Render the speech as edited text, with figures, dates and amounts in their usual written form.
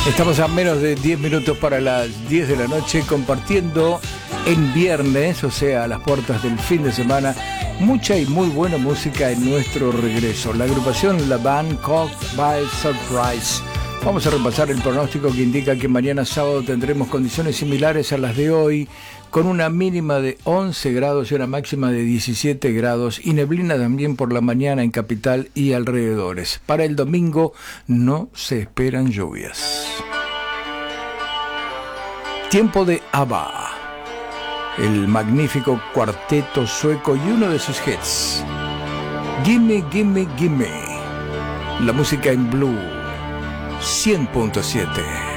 Estamos a menos de 10 minutos para las 10 de la noche compartiendo en viernes, o sea, a las puertas del fin de semana, mucha y muy buena música en nuestro regreso. La agrupación La Band Caught by Surprise. Vamos a repasar el pronóstico que indica que mañana sábado tendremos condiciones similares a las de hoy, con una mínima de 11 grados y una máxima de 17 grados y neblina también por la mañana en capital y alrededores. Para el domingo no se esperan lluvias. Tiempo de ABBA, el magnífico cuarteto sueco y uno de sus hits. Gimme, gimme, gimme. La música en Blue 100.7.